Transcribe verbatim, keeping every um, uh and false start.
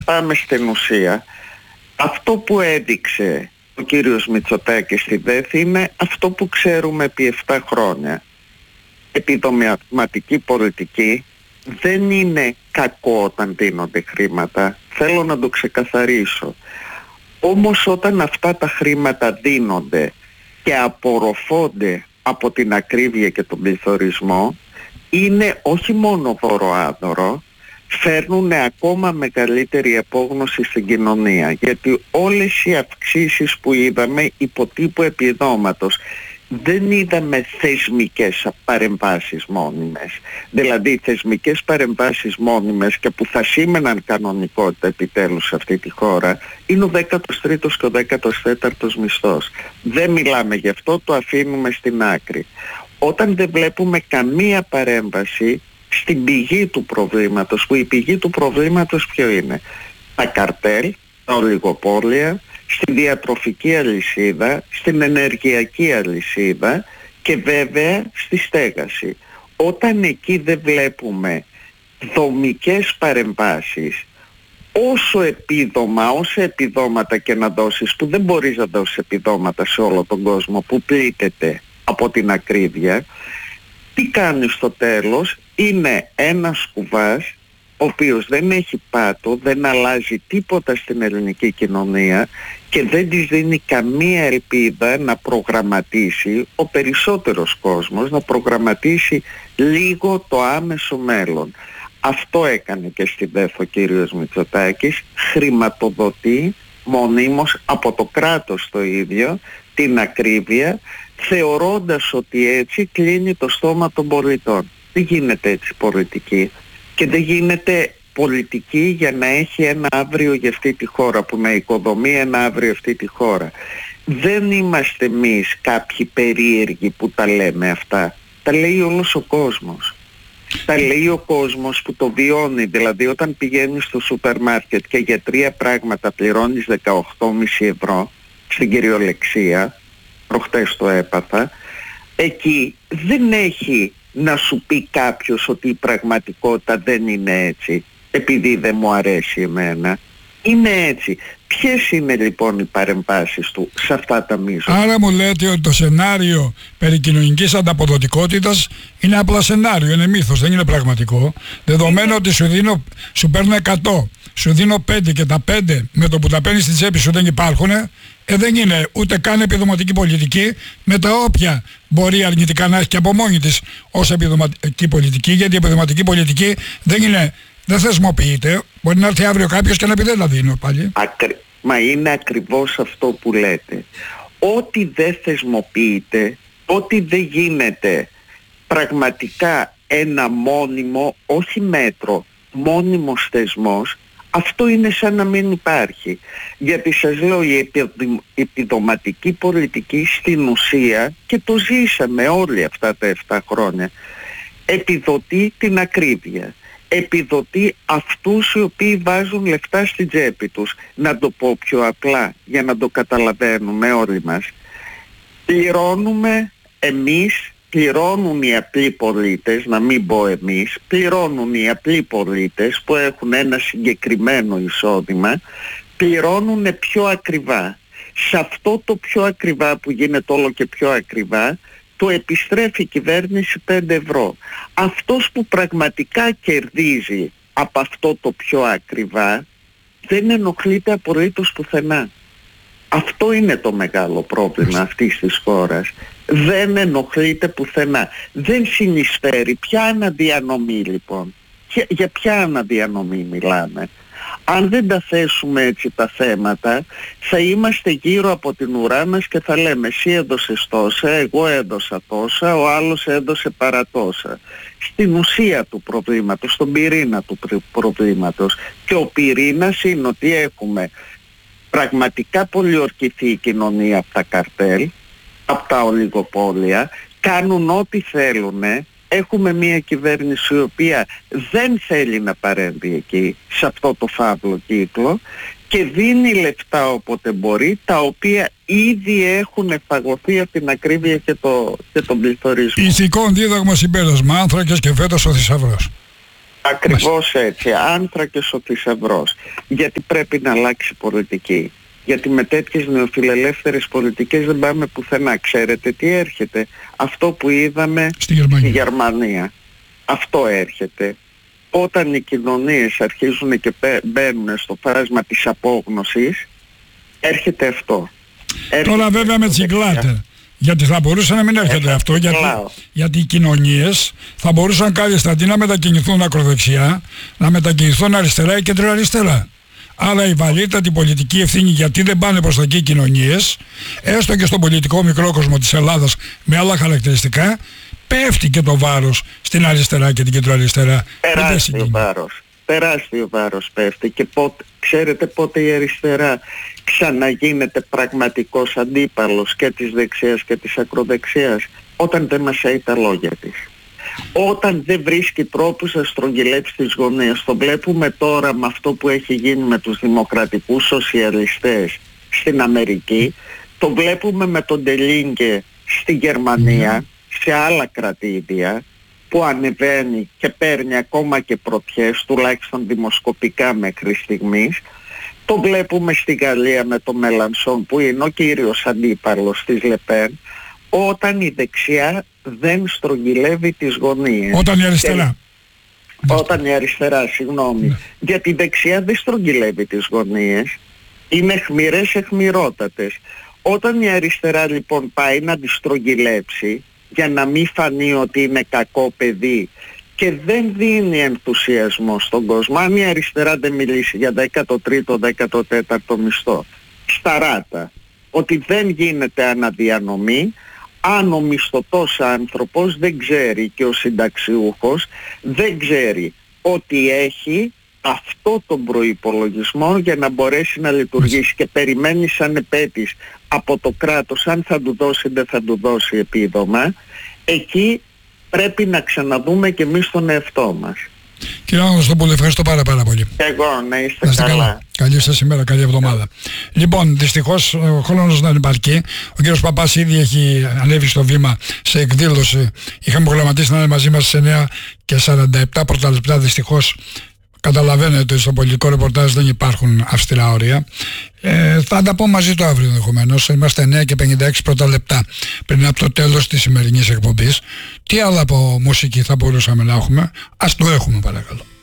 πάμε στην ουσία. Αυτό που έδειξε ο κύριος Μητσοτάκης στη ΔΕΘ είναι αυτό που ξέρουμε επί επτά χρόνια. Επιδομηματική πολιτική. Δεν είναι κακό όταν δίνονται χρήματα. Θέλω να το ξεκαθαρίσω. Όμως όταν αυτά τα χρήματα δίνονται και απορροφώνται από την ακρίβεια και τον πληθωρισμό, είναι όχι μόνο δωροάδωρο, φέρνουν ακόμα μεγαλύτερη απόγνωση στην κοινωνία. Γιατί όλες οι αυξήσεις που είδαμε υποτύπου επιδόματος, δεν είδαμε θεσμικές παρεμβάσεις μόνιμες. Δηλαδή θεσμικές παρεμβάσεις μόνιμες και που θα σήμαιναν κανονικότητα επιτέλους σε αυτή τη χώρα είναι ο δέκατος τρίτος και ο δέκατος τέταρτος μισθός. Δεν μιλάμε γι' αυτό, το αφήνουμε στην άκρη. Όταν δεν βλέπουμε καμία παρέμβαση στην πηγή του προβλήματος, που η πηγή του προβλήματος ποιο είναι? Τα καρτέλ, τα ολιγοπόλια, στη διατροφική αλυσίδα, στην ενεργειακή αλυσίδα και βέβαια στη στέγαση. Όταν εκεί δεν βλέπουμε δομικές παρεμβάσεις, όσο επίδομα, όσα επιδόματα και να δώσεις, που δεν μπορείς να δώσεις επιδόματα σε όλο τον κόσμο που πλήττεται από την ακρίβεια, τι κάνει στο τέλος? Είναι ένας κουβάς ο οποίος δεν έχει πάτο, δεν αλλάζει τίποτα στην ελληνική κοινωνία και δεν της δίνει καμία ελπίδα να προγραμματίσει, ο περισσότερος κόσμος να προγραμματίσει λίγο το άμεσο μέλλον. Αυτό έκανε και στη ΔΕΘ ο κύριος Μητσοτάκης, χρηματοδοτεί μονίμως από το κράτος το ίδιο την ακρίβεια, θεωρώντας ότι έτσι κλείνει το στόμα των πολιτών. Δεν γίνεται έτσι πολιτική. Και δεν γίνεται πολιτική για να έχει ένα αύριο για αυτή τη χώρα, που να οικοδομεί ένα αύριο αυτή τη χώρα. Δεν είμαστε εμείς κάποιοι περίεργοι που τα λέμε αυτά. Τα λέει όλος ο κόσμος. Τα λέει ο κόσμος που το βιώνει. Δηλαδή όταν πηγαίνεις στο σούπερ μάρκετ και για τρία πράγματα πληρώνεις δεκαοκτώ κόμμα πέντε ευρώ στην κυριολεξία, προχτές το έπαθα, εκεί δεν έχει να σου πει κάποιος ότι η πραγματικότητα δεν είναι έτσι επειδή δεν μου αρέσει εμένα. Είναι έτσι. Ποιες είναι λοιπόν οι παρεμβάσεις του σε αυτά τα μείζωνα? Άρα μου λέτε ότι το σενάριο περί κοινωνικής ανταποδοτικότητας είναι απλά σενάριο, είναι μύθος, δεν είναι πραγματικό. Δεδομένου είναι... ότι σου, δίνω, σου παίρνω εκατό, σου δίνω πέντε και τα πέντε με το που τα παίρνεις στην τσέπη σου δεν υπάρχουν, ε, δεν είναι ούτε καν επιδοματική πολιτική, με τα όποια μπορεί αρνητικά να έχει και από μόνη της ως επιδοματική πολιτική, γιατί η επιδοματική πολιτική δεν είναι... Δεν θεσμοποιείται, μπορεί να έρθει αύριο κάποιος και να πει δεν τα δίνω πάλι. Ακρι... Μα είναι ακριβώς αυτό που λέτε. Ό,τι δεν θεσμοποιείται, ό,τι δεν γίνεται πραγματικά ένα μόνιμο, όχι μέτρο, μόνιμος θεσμός, αυτό είναι σαν να μην υπάρχει. Γιατί σας λέω, η επιδοματική πολιτική στην ουσία, και το ζήσαμε όλοι αυτά τα επτά χρόνια, επιδοτεί την ακρίβεια. Επιδοτεί αυτούς οι οποίοι βάζουν λεφτά στην τσέπη τους. Να το πω πιο απλά για να το καταλαβαίνουμε όλοι μας. Πληρώνουμε εμείς, πληρώνουν οι απλοί πολίτες, να μην πω εμείς, πληρώνουν οι απλοί πολίτες που έχουν ένα συγκεκριμένο εισόδημα, πληρώνουν πιο ακριβά. Σε αυτό το πιο ακριβά που γίνεται όλο και πιο ακριβά, το επιστρέφει η κυβέρνηση πέντε ευρώ. Αυτός που πραγματικά κερδίζει από αυτό το πιο ακριβά δεν ενοχλείται απολύτως πουθενά. Αυτό είναι το μεγάλο πρόβλημα αυτής της χώρας. Δεν ενοχλείται πουθενά. Δεν συνεισφέρει. Ποια αναδιανομή λοιπόν? Για, για ποια αναδιανομή μιλάμε? Αν δεν τα θέσουμε έτσι τα θέματα, θα είμαστε γύρω από την ουρά μας και θα λέμε εσύ έδωσες τόσα, εγώ έδωσα τόσα, ο άλλος έδωσε παρατόσα. Στην ουσία του προβλήματος, στον πυρήνα του προβλήματος. Και ο πυρήνας είναι ότι έχουμε πραγματικά πολιορκηθεί η κοινωνία από τα καρτέλ, από τα ολιγοπόλια, κάνουν ό,τι θέλουνε. Έχουμε μια κυβέρνηση η οποία δεν θέλει να παρέμβει εκεί, σε αυτό το φαύλο κύκλο, και δίνει λεφτά όποτε μπορεί, τα οποία ήδη έχουν φαγωθεί από την ακρίβεια και, το, και τον πληθωρισμό. Ηθικό δίδαγμα συμπέρασμα, άνθρακες και φέτος ο θησαυρός. Ακριβώς έτσι, άνθρακες ο θησαυρός. Γιατί πρέπει να αλλάξει πολιτική. Γιατί με τέτοιες νεοφιλελεύθερες πολιτικές δεν πάμε πουθενά. Ξέρετε τι έρχεται? Αυτό που είδαμε στη Γερμανία. στη Γερμανία. Αυτό έρχεται. Όταν οι κοινωνίες αρχίζουν και μπαίνουν στο φάσμα της απόγνωσης, έρχεται αυτό. Έρχεται Τώρα βέβαια με τσιγκλάτε. Γιατί θα μπορούσε να μην έρχεται Έχα, αυτό, γιατί, γιατί οι κοινωνίες θα μπορούσαν κάλλιστα αντί να μετακινηθούν ακροδεξιά, να μετακινηθούν αριστερά ή κεντροαριστερά. Άρα η βαρύτατη πολιτική ευθύνη, γιατί δεν πάνε προς τα εκεί οι κοινωνίες, έστω και στον πολιτικό μικρό κόσμο της Ελλάδας με άλλα χαρακτηριστικά, πέφτει και το βάρος στην αριστερά και την κεντροαριστερά. Τεράστιο βάρος. Τεράστιο βάρος πέφτει. Και πότε, ξέρετε πότε η αριστερά ξαναγίνεται πραγματικός αντίπαλος και της δεξιάς και της ακροδεξιάς? Όταν δεν μασάει τα λόγια της. Όταν δεν βρίσκει τρόπους να στρογγυλέψει τις γωνίες. Το βλέπουμε τώρα με αυτό που έχει γίνει με τους δημοκρατικούς σοσιαλιστές στην Αμερική. Το βλέπουμε με τον Ντελίνγκε στη Γερμανία, σε άλλα κρατήδια, που ανεβαίνει και παίρνει ακόμα και πρωτιές, τουλάχιστον δημοσκοπικά μέχρι στιγμής. Το βλέπουμε στη Γαλλία με τον Μελανσόν, που είναι ο κύριος αντίπαλος της Λεπέν, όταν η δεξιά δεν στρογγυλεύει τις γωνίες. Όταν η αριστερά. Και... Όταν η αριστερά, συγγνώμη. Ναι. Γιατί η δεξιά δεν στρογγυλεύει τις γωνίες. Είναι αιχμηρές, αιχμηρότατες. Όταν η αριστερά λοιπόν πάει να τις στρογγυλέψει, για να μην φανεί ότι είναι κακό παιδί και δεν δίνει ενθουσιασμό στον κόσμο, αν η αριστερά δεν μιλήσει για δέκατο τρίτο, δέκατο τέταρτο μισθό, σταράτα, ότι δεν γίνεται αναδιανομή, αν ο μισθωτός άνθρωπος δεν ξέρει και ο συνταξιούχος δεν ξέρει ότι έχει αυτό τον προϋπολογισμό για να μπορέσει να λειτουργήσει και περιμένει σαν επέτης από το κράτος αν θα του δώσει δεν θα του δώσει επίδομα, εκεί πρέπει να ξαναδούμε και εμείς τον εαυτό μας. Κύριε Αναστόπουλε, ευχαριστώ πάρα πάρα πολύ. Και εγώ, να είστε, να είστε καλά. καλά. Καλή σας ημέρα, καλή εβδομάδα. Yeah. Λοιπόν, δυστυχώς ο χρόνος δεν υπάρχει. Ο κύριος Παπάς ήδη έχει ανέβει στο βήμα σε εκδήλωση. Είχαμε προγραμματίσει να είναι μαζί μας στις εννιά και σαράντα επτά πρώτα λεπτά. Δυστυχώς καταλαβαίνετε ότι στο πολιτικό ρεπορτάζ δεν υπάρχουν αυστηρά όρια. Ε, θα τα πω μαζί το αύριο ενδεχομένως. Είμαστε εννιά και πενήντα έξι πρώτα λεπτά πριν από το τέλος της σημερινής εκπομπής. Τι άλλο από μουσική θα μπορούσαμε να έχουμε? Ας το έχουμε παρακαλώ.